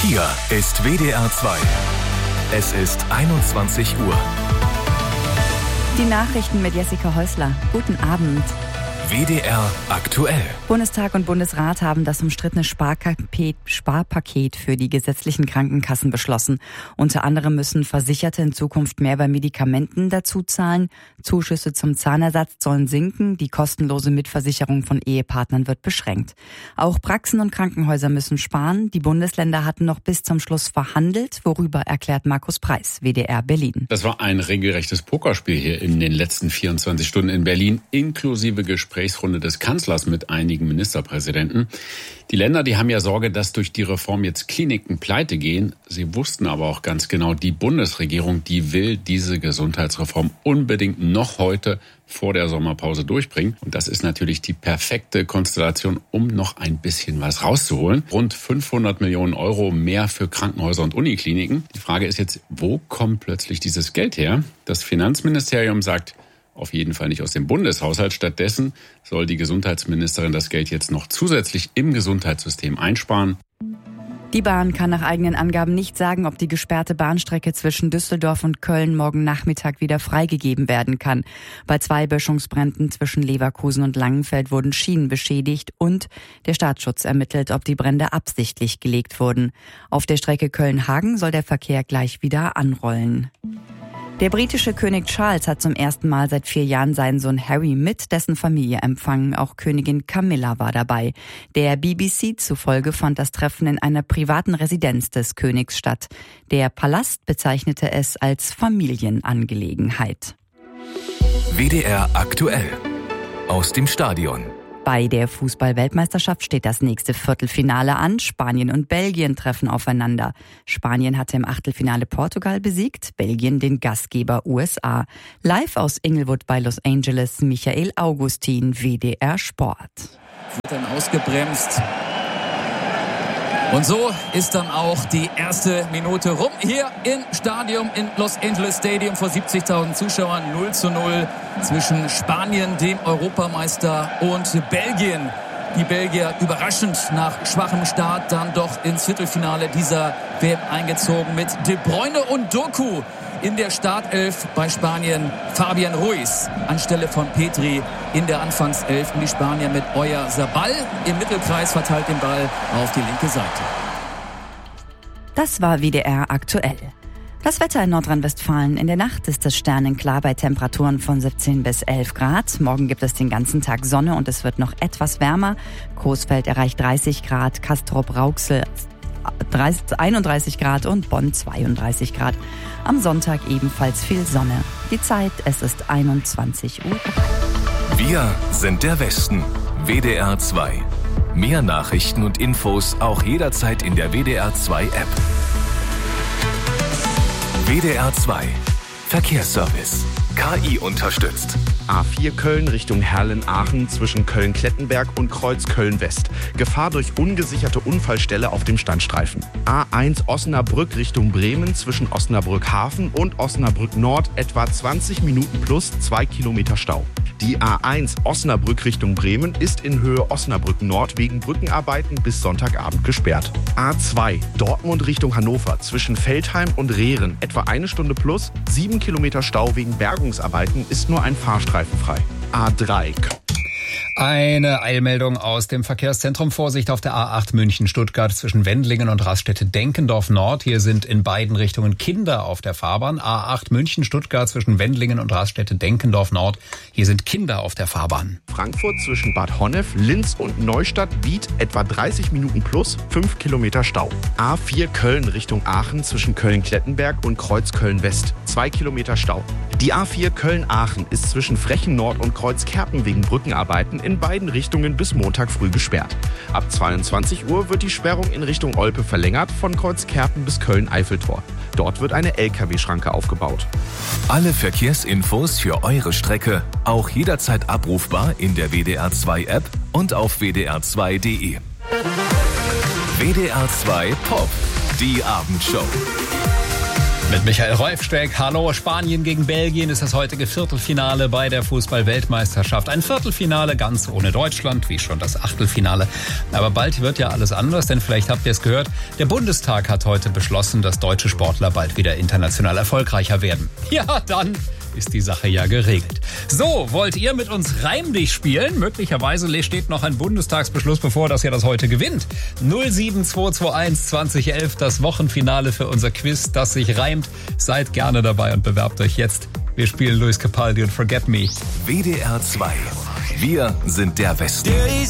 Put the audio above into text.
Hier ist WDR 2. Es ist 21 Uhr. Die Nachrichten mit Jessica Häusler. Guten Abend. WDR aktuell. Bundestag und Bundesrat haben das umstrittene Sparpaket für die gesetzlichen Krankenkassen beschlossen. Unter anderem müssen Versicherte in Zukunft mehr bei Medikamenten dazu zahlen. Zuschüsse zum Zahnersatz sollen sinken. Die kostenlose Mitversicherung von Ehepartnern wird beschränkt. Auch Praxen und Krankenhäuser müssen sparen. Die Bundesländer hatten noch bis zum Schluss verhandelt. Worüber erklärt Markus Preis, WDR Berlin. Das war ein regelrechtes Pokerspiel hier in den letzten 24 Stunden in Berlin, inklusive Gesprächsrunde des Kanzlers mit einigen Ministerpräsidenten. Die Länder, die haben ja Sorge, dass durch die Reform jetzt Kliniken pleite gehen. Sie wussten aber auch ganz genau, die Bundesregierung, die will diese Gesundheitsreform unbedingt noch heute vor der Sommerpause durchbringen. Und das ist natürlich die perfekte Konstellation, um noch ein bisschen was rauszuholen. Rund 500 Millionen Euro mehr für Krankenhäuser und Unikliniken. Die Frage ist jetzt, wo kommt plötzlich dieses Geld her? Das Finanzministerium sagt, auf jeden Fall nicht aus dem Bundeshaushalt. Stattdessen soll die Gesundheitsministerin das Geld jetzt noch zusätzlich im Gesundheitssystem einsparen. Die Bahn kann nach eigenen Angaben nicht sagen, ob die gesperrte Bahnstrecke zwischen Düsseldorf und Köln morgen Nachmittag wieder freigegeben werden kann. Bei 2 Böschungsbränden zwischen Leverkusen und Langenfeld wurden Schienen beschädigt und der Staatsschutz ermittelt, ob die Brände absichtlich gelegt wurden. Auf der Strecke Köln-Hagen soll der Verkehr gleich wieder anrollen. Der britische König Charles hat zum ersten Mal seit 4 Jahren seinen Sohn Harry mit dessen Familie empfangen. Auch Königin Camilla war dabei. Der BBC zufolge fand das Treffen in einer privaten Residenz des Königs statt. Der Palast bezeichnete es als Familienangelegenheit. WDR aktuell. Aus dem Stadion. Bei der Fußball-Weltmeisterschaft steht das nächste Viertelfinale an. Spanien und Belgien treffen aufeinander. Spanien hatte im Achtelfinale Portugal besiegt, Belgien den Gastgeber USA. Live aus Inglewood bei Los Angeles, Michael Augustin, WDR Sport. Wird dann ausgebremst. Und so ist dann auch die erste Minute rum hier im Stadion in Los Angeles Stadium vor 70.000 Zuschauern. 0:0 zwischen Spanien, dem Europameister, und Belgien. Die Belgier überraschend nach schwachem Start dann doch ins Viertelfinale dieser WM eingezogen mit De Bruyne und Doku in der Startelf. Bei Spanien Fabian Ruiz anstelle von Petri in der Anfangself. Und die Spanier mit Oyarzabal im Mittelkreis verteilt den Ball auf die linke Seite. Das war WDR aktuell. Das Wetter in Nordrhein-Westfalen. In der Nacht ist es sternenklar bei Temperaturen von 17 bis 11 Grad. Morgen gibt es den ganzen Tag Sonne und es wird noch etwas wärmer. Coesfeld erreicht 30 Grad, Castrop-Rauxel 31 Grad und Bonn 32 Grad. Am Sonntag ebenfalls viel Sonne. Die Zeit, es ist 21 Uhr. Wir sind der Westen. WDR 2. Mehr Nachrichten und Infos auch jederzeit in der WDR 2 App. WDR 2. Verkehrsservice. KI unterstützt. A4 Köln Richtung Herrlen-Aachen zwischen Köln-Klettenberg und Kreuz Köln-West. Gefahr durch ungesicherte Unfallstelle auf dem Standstreifen. A1 Osnabrück Richtung Bremen zwischen Osnabrück-Hafen und Osnabrück-Nord etwa 20 Minuten plus 2 Kilometer Stau. Die A1 Osnabrück Richtung Bremen ist in Höhe Osnabrück-Nord wegen Brückenarbeiten bis Sonntagabend gesperrt. A2 Dortmund Richtung Hannover zwischen Veltheim und Rehren etwa 1 Stunde plus 7 Kilometer Stau wegen Bergungsarbeiten ist nur ein Fahrstreifen frei. A3 Eine Eilmeldung aus dem Verkehrszentrum. Vorsicht auf der A8 München-Stuttgart zwischen Wendlingen und Raststätte-Denkendorf Nord. Hier sind in beiden Richtungen Kinder auf der Fahrbahn. A8 München-Stuttgart zwischen Wendlingen und Raststätte-Denkendorf Nord. Hier sind Kinder auf der Fahrbahn. Frankfurt zwischen Bad Honnef, Linz und Neustadt Biet etwa 30 Minuten plus 5 Kilometer Stau. A4 Köln Richtung Aachen zwischen Köln-Klettenberg und Kreuz Köln-West 2 Kilometer Stau. Die A4 Köln-Aachen ist zwischen Frechen Nord und Kreuz Kerpen wegen Brückenarbeiten in beiden Richtungen bis Montag früh gesperrt. Ab 22 Uhr wird die Sperrung in Richtung Olpe verlängert von Kreuz Kerpen bis Köln-Eiffeltor. Dort wird eine LKW-Schranke aufgebaut. Alle Verkehrsinfos für eure Strecke auch jederzeit abrufbar in der WDR 2 App und auf wdr2.de. WDR 2 Pop, die Abendshow. Mit Michael Rolfsteck. Hallo, Spanien gegen Belgien ist das heutige Viertelfinale bei der Fußball-Weltmeisterschaft. Ein Viertelfinale ganz ohne Deutschland, wie schon das Achtelfinale. Aber bald wird ja alles anders, denn vielleicht habt ihr es gehört, der Bundestag hat heute beschlossen, dass deutsche Sportler bald wieder international erfolgreicher werden. Ja, dann ist die Sache ja geregelt. So, wollt ihr mit uns Reim dich spielen? Möglicherweise steht noch ein Bundestagsbeschluss bevor, dass ihr das heute gewinnt. 07221 2011, das Wochenfinale für unser Quiz, das sich reimt. Seid gerne dabei und bewerbt euch jetzt. Wir spielen Luis Capaldi und Forget Me. WDR 2. Wir sind der Westen.